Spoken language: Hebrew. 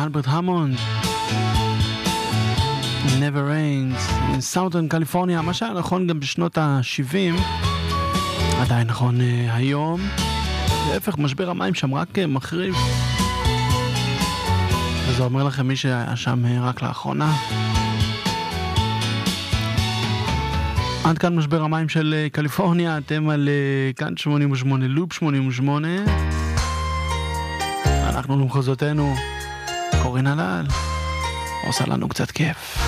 אלברט המונד, Never Rains, סאוטרן קליפורניה, מה שהיה נכון גם בשנות ה-70, עדיין נכון היום. להפך, משבר המים שם רק מחריף. וזה אומר לכם מי שהיה שם רק לאחרונה. עד כאן משבר המים של קליפורניה, אתם על כאן 88, לופ 88. אנחנו למחוזותינו, קורין הלל, עושה לנו קצת כיף.